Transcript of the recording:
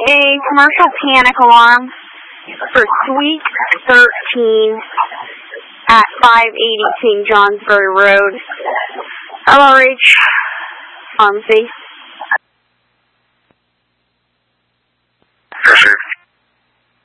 a commercial panic alarm for Suite 13 at 580 King Johnsbury Road. LRH Pharmacy.